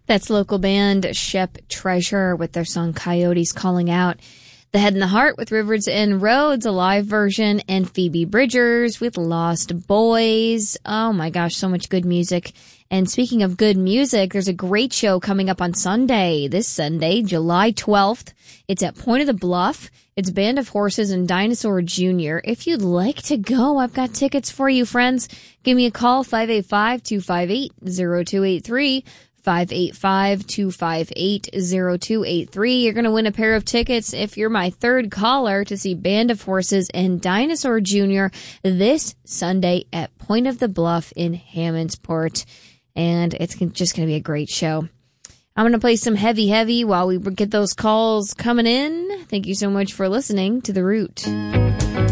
That's local band Shep Treasure with their song Coyotes Calling Out. The Head and the Heart with Rivers and Roads, a live version, and Phoebe Bridgers with Lost Boys. Oh my gosh, so much good music. And speaking of good music, there's a great show coming up on Sunday, this Sunday, July 12th. It's at Point of the Bluff. It's Band of Horses and Dinosaur Jr. If you'd like to go, I've got tickets for you, friends. Give me a call, 585-258-0283. 585-258-0283. You're going to win a pair of tickets if you're my third caller to see Band of Horses and Dinosaur Jr. this Sunday at Point of the Bluff in Hammondsport. And it's just going to be a great show. I'm going to play some heavy while we get those calls coming in. Thank you so much for listening to The Root.